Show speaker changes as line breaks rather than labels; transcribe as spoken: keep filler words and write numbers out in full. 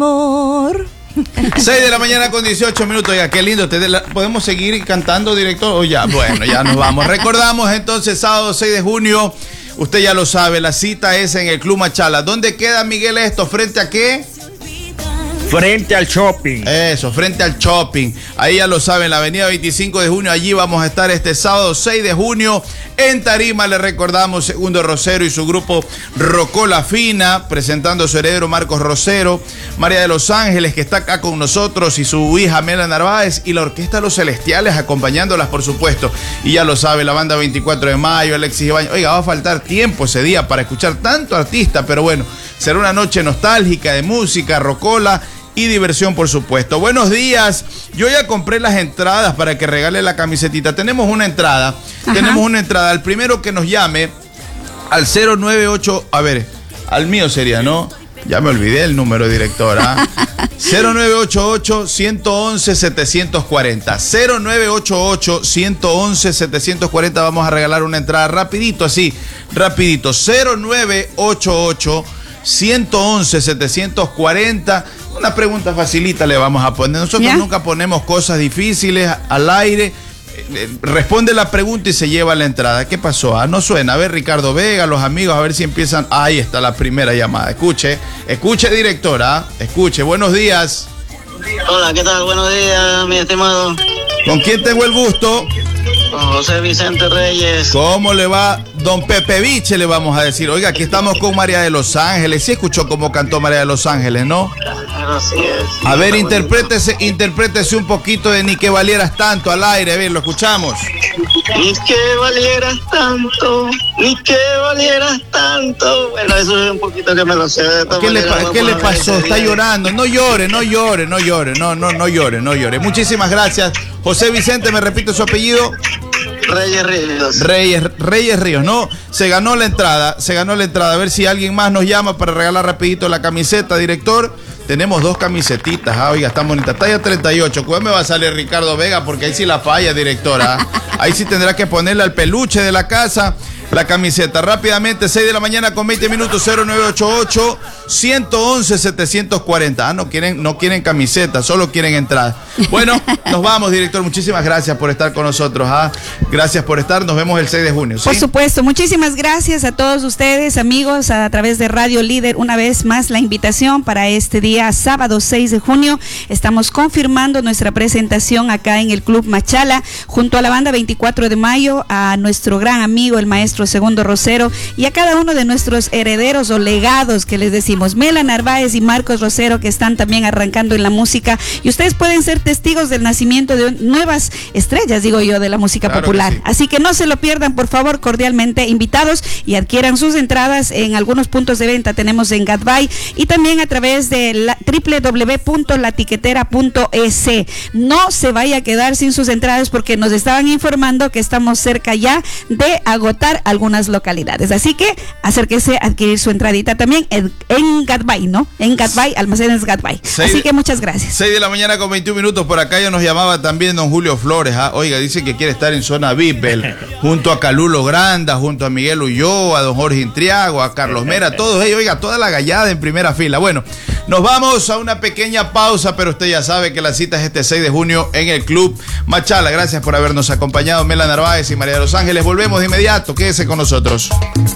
amor.
seis de la mañana con dieciocho minutos. Oiga, qué lindo. ¿Podemos seguir cantando, director? O ya, bueno, ya nos vamos. Recordamos entonces, sábado seis de junio. Usted ya lo sabe, la cita es en el Club Machala. ¿Dónde queda, Miguel, esto? ¿Frente a qué?
Frente al shopping.
Eso, frente al shopping. Ahí ya lo saben, la avenida veinticinco de junio. Allí vamos a estar este sábado seis de junio. En tarima le recordamos Segundo Rosero y su grupo Rocola Fina, presentando a su heredero Marcos Rosero, María de los Ángeles, que está acá con nosotros, y su hija Mela Narváez, y la Orquesta Los Celestiales acompañándolas, por supuesto. Y ya lo sabe, la banda veinticuatro de mayo, Alexis Ibañez. Oiga, va a faltar tiempo ese día para escuchar tanto artista, pero bueno, será una noche nostálgica de música, rocola y diversión, por supuesto. Buenos días. Yo ya compré las entradas para que regale la camisetita. Tenemos una entrada. Ajá. Tenemos una entrada. El primero que nos llame al cero nueve ocho, a ver, al mío sería, ¿no? Ya me olvidé el número, directora. cero nueve ocho ocho, uno uno uno, siete cuatro cero. cero nueve ocho ocho, uno uno uno, siete cuatro cero. Vamos a regalar una entrada rapidito, así, rapidito. cero nueve ocho ocho, uno uno uno, siete cuatro cero. Una pregunta facilita le vamos a poner. Nosotros ¿Ya? nunca ponemos cosas difíciles al aire. Responde la pregunta y se lleva la entrada. ¿Qué pasó? Ah, no suena. A ver, Ricardo Vega, los amigos, a ver si empiezan. Ahí está la primera llamada. Escuche, escuche, directora. Escuche. Buenos días.
Hola, ¿qué tal? Buenos días, mi estimado.
¿Con quién tengo el gusto?
Con José Vicente Reyes.
¿Cómo le va? Don Pepe Viche, le vamos a decir. Oiga, aquí estamos con María de los Ángeles. Sí escuchó cómo cantó María de los Ángeles, ¿no?
Así es.
A ver, interprétese, interprétese un poquito de Ni que valieras tanto al aire. A ver, lo escuchamos.
Ni que valieras tanto, ni que valieras tanto. Bueno, eso es un poquito que me lo sé. De
¿Qué, le, pa ¿qué le pasó? Está llorando. No llore, no llore, no llore. No, no, no llore, no llore. Muchísimas gracias. José Vicente, me repite su apellido.
Reyes Ríos.
Reyes, Reyes Ríos, ¿no? Se ganó la entrada, se ganó la entrada. A ver si alguien más nos llama para regalar rapidito la camiseta, director. Tenemos dos camisetitas, ah, oiga, están bonitas. Talla treinta y ocho. ¿Cuál me va a salir Ricardo Vega? Porque ahí sí la falla, directora. Ahí sí tendrá que ponerle al peluche de la casa la camiseta. Rápidamente, seis de la mañana con veinte minutos, cero nueve ocho ocho, uno uno uno, siete cuatro cero. Ah, no quieren, no quieren camiseta, solo quieren entrada. Bueno, nos vamos, director. Muchísimas gracias por estar con nosotros. Ah, gracias por estar. Nos vemos el seis de junio. ¿Sí?
Por supuesto, muchísimas gracias a todos ustedes, amigos, a través de Radio Líder. Una vez más, la invitación para este día, sábado seis de junio. Estamos confirmando nuestra presentación acá en el Club Machala, junto a la banda veinticuatro de mayo, a nuestro gran amigo, el maestro Segundo Rosero, y a cada uno de nuestros herederos o legados que les decimos, Mela Narváez y Marcos Rosero, que están también arrancando en la música, y ustedes pueden ser testigos del nacimiento de nuevas estrellas, digo yo, de la música claro popular. Que sí. Así que no se lo pierdan, por favor, cordialmente invitados, y adquieran sus entradas en algunos puntos de venta. Tenemos en Gadbay y también a través de la doble u doble u doble u punto la tiquetera punto es. No se vaya a quedar sin sus entradas, porque nos estaban informando que estamos cerca ya de agotar algunas localidades. Así que acérquese a adquirir su entradita también en, en Gadbay, ¿no? En Gadbay, Almacenes Gadbay. Así que muchas gracias.
seis de la mañana con veintiún minutos. Por acá ya nos llamaba también don Julio Flores. ¿Ah? Oiga, dice que quiere estar en zona V I P, junto a Calulo Granda, junto a Miguel Ulloa, a don Jorge Intriago, a Carlos Mera, todos ellos, oiga, toda la gallada en primera fila. Bueno, nos vamos a una pequeña pausa, pero usted ya sabe que la cita es este seis de junio en el Club Machala. Gracias por habernos acompañado, Mela Narváez y María de los Ángeles. Volvemos de inmediato. Quédese con nosotros.